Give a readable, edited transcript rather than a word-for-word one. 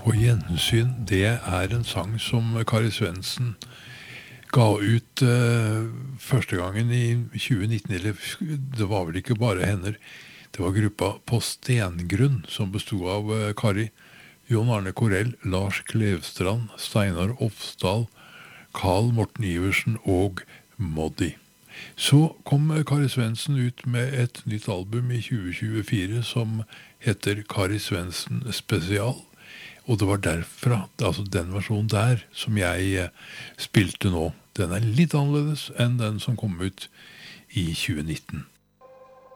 På gjensyn, det en sang som Kari Svendsen ga ut første gangen i 2019, eller det var vel ikke bare henne, det var gruppa På Stengrunn, som bestod av Kari, Jon Arne Korell, Lars Klevstrand, Steinar Ofsdal, Carl Morten Iversen og Moddi. Så kom Kari Svendsen ut med et nytt album i 2024 som heter Kari Svendsen Spesial. Og det var derfra, altså den versjonen der, som jeg spilte nå. Den litt annerledes enn den som kom ut i 2019.